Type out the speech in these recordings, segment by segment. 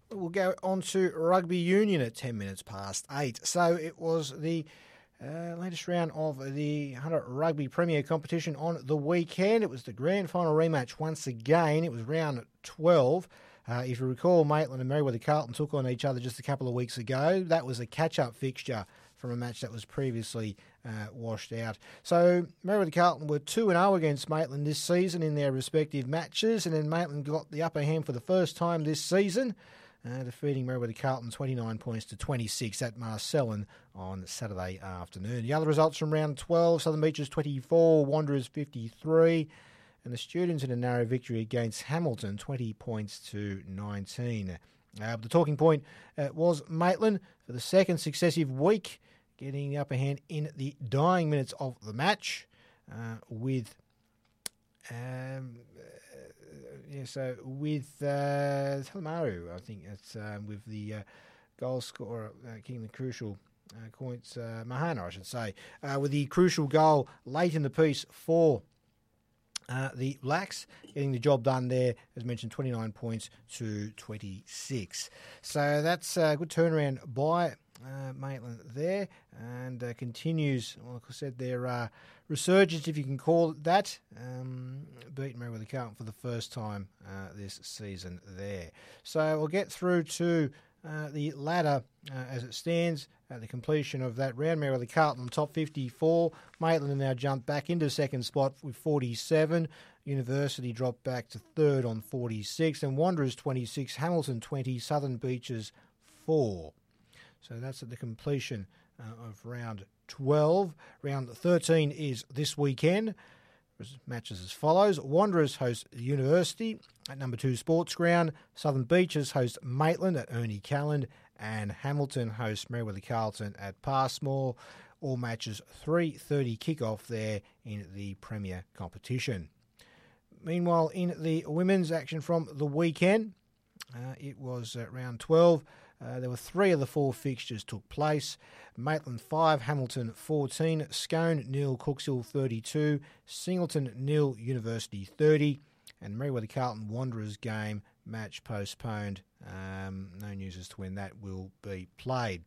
We'll go on to rugby union at 10 minutes past 8. So it was the latest round of the Hunter Rugby Premier competition on the weekend. It was the grand final rematch once again. It was round 12. If you recall, Maitland and Merewether Carlton took on each other just a couple of weeks ago. That was a catch-up fixture from a match that was previously washed out. So Merewether Carlton were 2-0 against Maitland this season in their respective matches, and then Maitland got the upper hand for the first time this season, defeating Merewether Carlton 29 points to 26 at Marcellin on Saturday afternoon. The other results from round 12, Southern Beaches 24, Wanderers 53, and the Students in a narrow victory against Hamilton 20 points to 19. The talking point was Maitland for the second successive week, getting the upper hand in the dying minutes of the match with Talamaru, I think it's with the goal scorer kicking the crucial points, Mahana, I should say, with the crucial goal late in the piece for the Blacks, getting the job done there, as mentioned, 29 points to 26. So that's a good turnaround by Maitland there, and continues, like I said, their resurgence, if you can call it that, beating Merewether Carlton for the first time this season there. So we'll get through to the ladder as it stands at the completion of that round. Merewether Carlton on top 54. Maitland have now jumped back into second spot with 47. University dropped back to third on 46. And Wanderers 26, Hamilton 20, Southern Beaches 4. So that's at the completion of round 12. Round 13 is this weekend. Matches as follows. Wanderers host University at number 2 Sports Ground. Southern Beaches host Maitland at Ernie Calland. And Hamilton host Merewether Carlton at Passmore. All matches 3:30 kickoff there in the Premier competition. Meanwhile, in the women's action from the weekend, it was round 12. There were 3 of the 4 fixtures took place. Maitland 5, Hamilton 14, Scone 0, Cookshill 32, Singleton 0, University 30, and Merewether Carlton Wanderers game match postponed. No news as to when that will be played.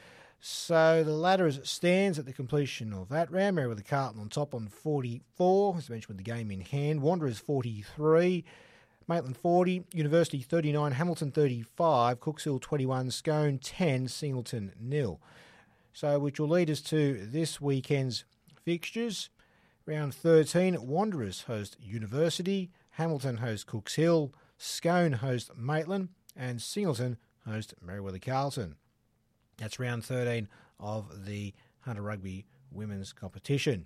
So the ladder as it stands at the completion of that round, Merewether Carlton on top on 44, as mentioned with the game in hand. Wanderers 43, Maitland 40, University 39, Hamilton 35, Cookshill 21, Scone 10, Singleton 0. So which will lead us to this weekend's fixtures. Round 13, Wanderers host University, Hamilton host Cookshill, Scone host Maitland, and Singleton host Merewether Carlton. That's round 13 of the Hunter Rugby Women's competition.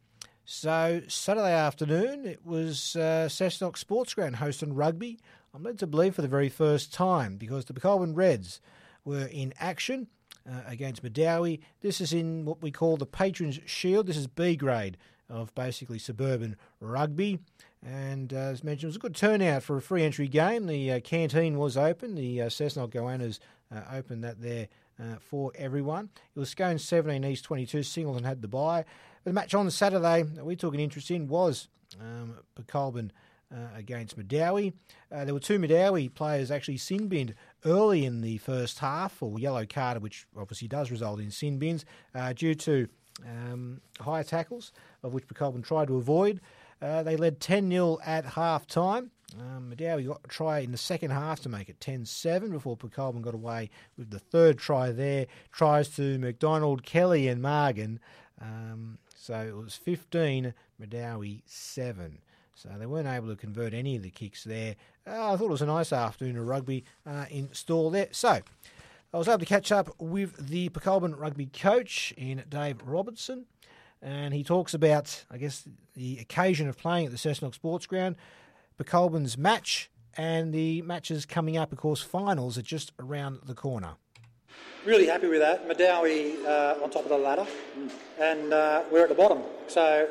So Saturday afternoon, it was Cessnock Sports Ground hosting rugby. I'm led to believe for the very first time, because the Pecolbin Reds were in action against Medowie. This is in what we call the Patrons Shield. This is B grade of basically suburban rugby. And as mentioned, it was a good turnout for a free entry game. The canteen was open. The Cessnock Goannas opened that there for everyone. It was Scone 17, East 22. Singleton had the bye. The match on Saturday that we took an interest in was Pecolbin against Medowie. There were 2 Medowie players actually sin-binned early in the first half, or yellow carded, which obviously does result in sin bins, due to higher tackles, of which Pecolbin tried to avoid. They led 10-0 at half-time. Medowie got a try in the second half to make it 10-7 before Pecolbin got away with the third try there. Tries to McDonald, Kelly and Margan. So it was 15, Medowie 7. So they weren't able to convert any of the kicks there. I thought it was a nice afternoon of rugby in store there. So I was able to catch up with the Pecolbin rugby coach in Dave Robertson, and he talks about, I guess, the occasion of playing at the Cessnock Sports Ground, Pecolbin's match, and the matches coming up, of course, finals are just around the corner. Really happy with that. Medowie on top of the ladder, and we're at the bottom. So